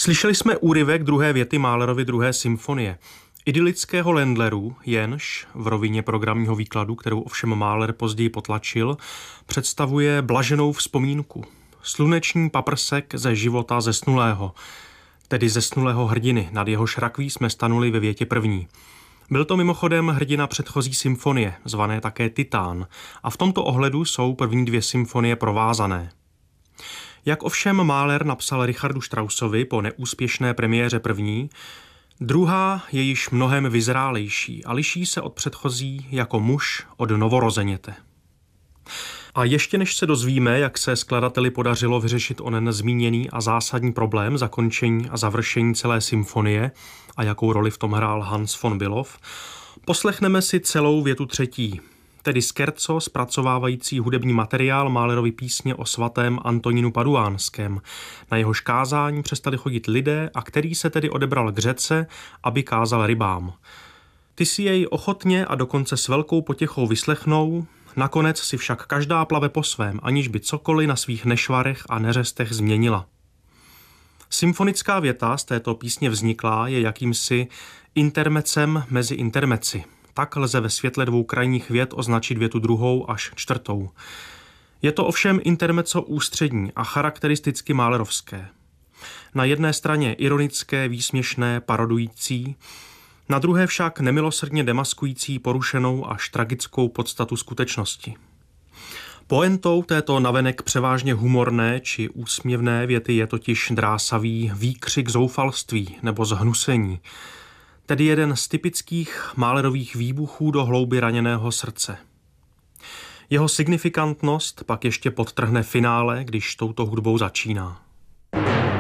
Slyšeli jsme úryvek druhé věty Mahlerovy druhé symfonie. Idylického Ländleru, jenž v rovině programního výkladu, kterou ovšem Mahler později potlačil, představuje blaženou vzpomínku. Sluneční paprsek ze života zesnulého, tedy zesnulého hrdiny, nad jehož rakví jsme stanuli ve větě první. Byl to mimochodem hrdina předchozí symfonie, zvané také Titán, a v tomto ohledu jsou první dvě symfonie provázané. Jak ovšem Mahler napsal Richardu Straussovi po neúspěšné premiéře první, druhá je již mnohem vyzrálejší a liší se od předchozí jako muž od novorozeněte. A ještě než se dozvíme, jak se skladateli podařilo vyřešit onen zmíněný a zásadní problém zakončení a završení celé symfonie a jakou roli v tom hrál Hans von Bülow, poslechneme si celou větu třetí, tedy scherzo zpracovávající hudební materiál Mahlerovy písně o svatém Antonínu Paduánském. Na jehož kázání přestali chodit lidé a který se tedy odebral k řece, aby kázal rybám. Ty si jej ochotně a dokonce s velkou potěchou vyslechnou, nakonec si však každá plave po svém, aniž by cokoliv na svých nešvarech a neřestech změnila. Symfonická věta z této písně vzniklá je jakýmsi intermecem mezi intermeci. Tak lze ve světle dvou krajních vět označit větu druhou až čtvrtou. Je to ovšem intermezzo ústřední a charakteristicky mahlerovské. Na jedné straně ironické, výsměšné, parodující, na druhé však nemilosrdně demaskující porušenou až tragickou podstatu skutečnosti. Pointou této navenek převážně humorné či úsměvné věty je totiž drásavý výkřik zoufalství nebo zhnusení, tedy jeden z typických Mahlerových výbuchů do hlouby raněného srdce. Jeho signifikantnost pak ještě podtrhne finále, když touto hudbou začíná.